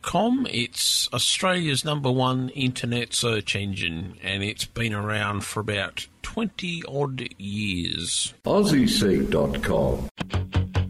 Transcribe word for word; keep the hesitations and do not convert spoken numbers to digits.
dot com. It's Australia's number one internet search engine, and it's been around for about twenty odd years. Aussie Seek dot com.